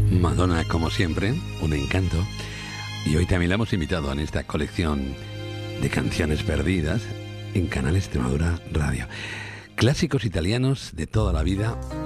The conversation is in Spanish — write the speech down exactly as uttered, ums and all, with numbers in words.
Madonna, como siempre, un encanto. Y hoy también la hemos invitado en esta colección de canciones perdidas en Canal Extremadura Radio. Clásicos italianos de toda la vida